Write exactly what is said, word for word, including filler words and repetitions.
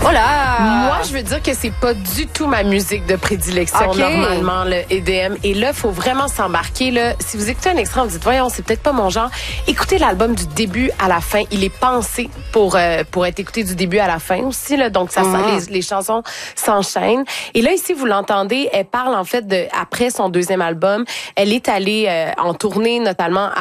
Oh là! Moi, je veux dire que c'est pas du tout ma musique de prédilection, Okay. normalement, le E D M. Et là, il faut vraiment s'embarquer. Là. Si vous écoutez un extrait, vous dites, voyons, c'est peut-être pas mon genre. Écoutez l'album du début à la fin. Il est pensé pour euh, pour être écouté du début à la fin aussi. Là. Donc, ça, Mm-hmm. les, les chansons s'enchaînent. Et là, ici, vous l'entendez, elle parle en fait de après son deuxième album. Elle est allée euh, en tournée, notamment à